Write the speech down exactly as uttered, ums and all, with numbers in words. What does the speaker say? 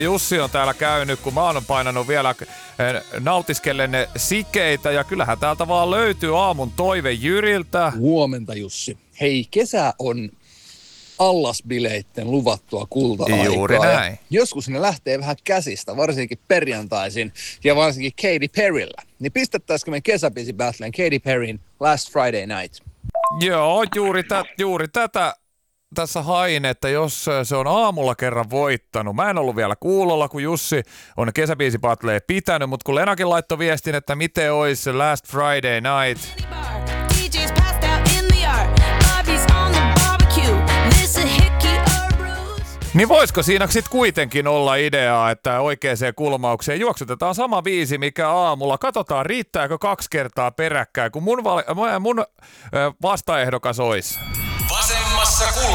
Jussi on täällä käynyt, kun mä oon painanut vielä nautiskellen sikeitä ja kyllähän täältä vaan löytyy aamun toive Jyriltä. Huomenta Jussi. Hei, kesä on allasbileitten luvattua kulta-aikaa. Juuri näin. Joskus ne lähtee vähän käsistä, varsinkin perjantaisin ja varsinkin Katy Perryllä. Niin pistettäisikö me kesäbiisi battlen Katy Perryn Last Friday Night? Joo, juuri, tä, juuri tätä tässä hain, että jos se on aamulla kerran voittanut. Mä en ollut vielä kuulolla, kun Jussi on kesäbiisi battleen pitänyt, mutta kun Lenakin laittoi viestin, että miten olisi se Last Friday Night. Niin voisiko siinä sitten kuitenkin olla ideaa, että oikeaan kulmaukseen juoksutetaan sama biisi, mikä aamulla. Katsotaan, riittääkö kaksi kertaa peräkkäin, kun mun, val- mun vastaehdokas olisi. Vasemmassa